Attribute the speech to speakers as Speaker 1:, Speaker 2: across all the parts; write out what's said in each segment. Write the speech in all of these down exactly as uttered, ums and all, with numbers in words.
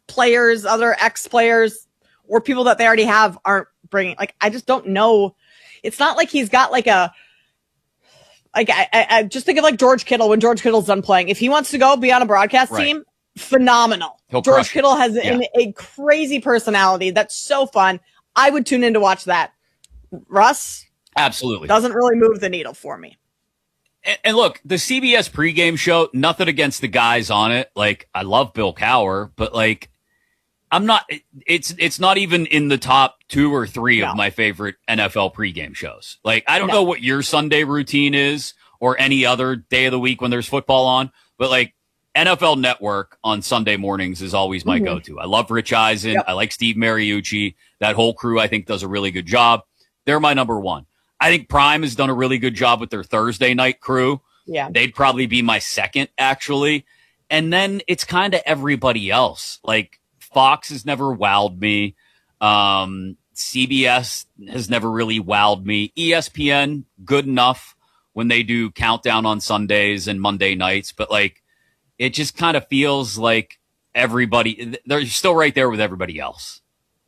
Speaker 1: players, other ex-players, or people that they already have aren't bringing. Like, I just don't know. It's not like he's got like a, like, I, I, I just think of like George Kittle when George Kittle's done playing. If he wants to go be on a broadcast
Speaker 2: right.
Speaker 1: team, phenomenal.
Speaker 2: He'll
Speaker 1: George Kittle has
Speaker 2: yeah.
Speaker 1: an, a crazy personality. That's so fun. I would tune in to watch that. Russ
Speaker 2: absolutely
Speaker 1: doesn't really move the needle for me.
Speaker 2: And, and look, the C B S pregame show, nothing against the guys on it. Like, I love Bill Cowher, but like, I'm not, it's, it's not even in the top two or three no. of my favorite N F L pregame shows. Like, I don't no. know what your Sunday routine is or any other day of the week when there's football on, but like N F L Network on Sunday mornings is always my mm-hmm. go-to. I love Rich Eisen. Yep. I like Steve Mariucci. That whole crew, I think, does a really good job. They're my number one. I think Prime has done a really good job with their Thursday night crew.
Speaker 1: Yeah.
Speaker 2: They'd probably be my second, actually. And then it's kind of everybody else. Like, Fox has never wowed me. Um, C B S has never really wowed me. E S P N, good enough when they do Countdown on Sundays and Monday nights. But, like, it just kind of feels like everybody, they're still right there with everybody else.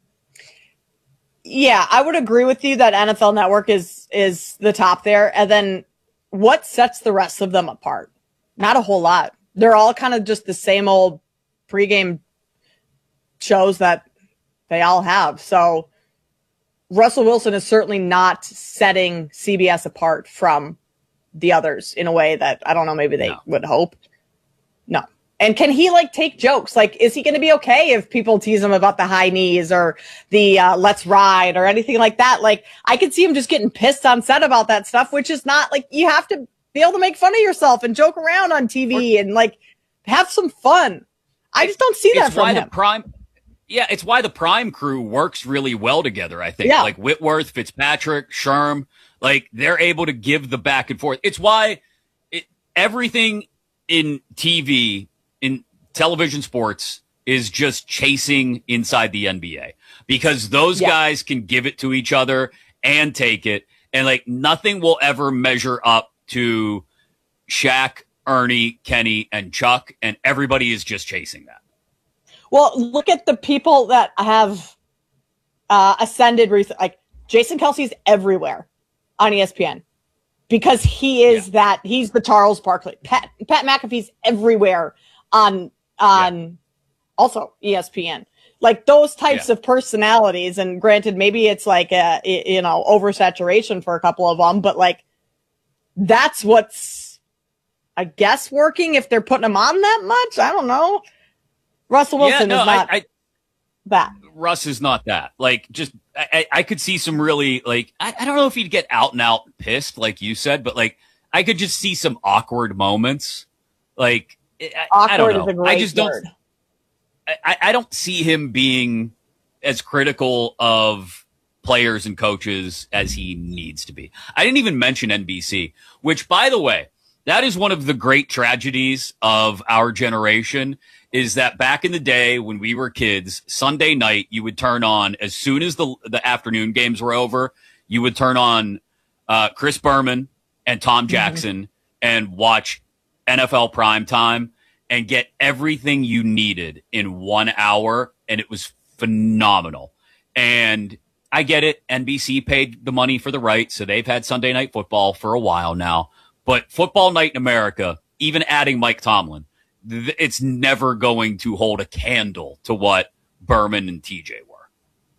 Speaker 1: Yeah, I would agree with you that N F L Network is is the top there. And then what sets the rest of them apart? Not a whole lot. They're all kind of just the same old pregame shows that they all have. So Russell Wilson is certainly not setting C B S apart from the others in a way that I don't know, maybe they no. would hope. No. And can he like take jokes? Like, is he going to be okay if people tease him about the high knees or the uh, let's ride or anything like that? Like, I could see him just getting pissed on set about that stuff, which is not like, you have to be able to make fun of yourself and joke around on T V or, and like have some fun. I just don't see that from
Speaker 2: why
Speaker 1: him.
Speaker 2: The prime, yeah, it's why the Prime crew works really well together, I think.
Speaker 1: Yeah.
Speaker 2: Like Whitworth, Fitzpatrick, Sherm, like they're able to give the back and forth. It's why it, everything in T V, in television sports, is just chasing inside the N B A because those yeah. guys can give it to each other and take it. And like nothing will ever measure up to Shaq, Ernie, Kenny, and Chuck. And everybody is just chasing that.
Speaker 1: Well, look at the people that have uh, ascended recently. Like Jason Kelsey's everywhere on E S P N because he is yeah. that he's the Charles Barkley. Pat, Pat McAfee's everywhere on on yeah. also E S P N. Like those types yeah. of personalities. And granted, maybe it's like a, you know, oversaturation for a couple of them, but like that's what's, I guess, working if they're putting them on that much. I don't know. Russell Wilson yeah, no, is not I, I, that.
Speaker 2: Russ is not that. Like, just, I, I could see some really, like, I, I don't know if he'd get out and out pissed, like you said, but, like, I could just see some awkward moments. Like, I,
Speaker 1: awkward
Speaker 2: I don't know.
Speaker 1: Is a great
Speaker 2: I just
Speaker 1: word.
Speaker 2: don't, I, I don't see him being as critical of players and coaches as he needs to be. I didn't even mention N B C, which, by the way, that is one of the great tragedies of our generation. Is that back in the day when we were kids, Sunday night, you would turn on, as soon as the the afternoon games were over, you would turn on uh, Chris Berman and Tom Jackson mm-hmm. and watch N F L Prime Time and get everything you needed in one hour. And it was phenomenal. And I get it. N B C paid the money for the rights, so they've had Sunday Night Football for a while now. But Football Night in America, even adding Mike Tomlin, it's never going to hold a candle to what Berman and T J were.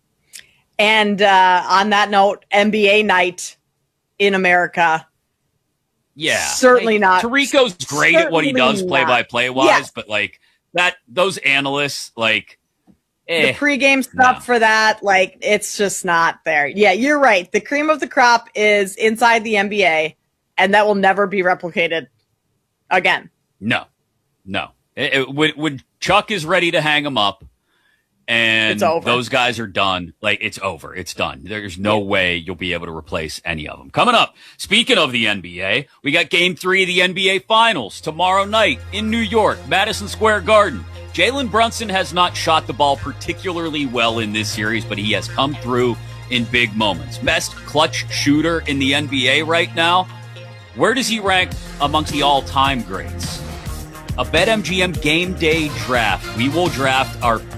Speaker 1: And uh, on that note, N B A night in America.
Speaker 2: Yeah.
Speaker 1: Certainly
Speaker 2: like,
Speaker 1: not.
Speaker 2: Tirico's great at what he does play-by-play wise, yeah. but like that, those analysts, like eh,
Speaker 1: the pregame stuff no. for that, like it's just not there. Yeah, you're right. The cream of the crop is inside the N B A, and that will never be replicated again.
Speaker 2: No. No, it, it, when, when Chuck is ready to hang them up and those guys are done, like it's over. It's done. There's no yeah. way you'll be able to replace any of them. Coming up, speaking of the N B A, we got game three of the N B A Finals tomorrow night in New York, Madison Square Garden. Jalen Brunson has not shot the ball particularly well in this series, but he has come through in big moments. Best clutch shooter in the N B A right now. Where does he rank amongst the all-time greats? A BetMGM game day draft. We will draft our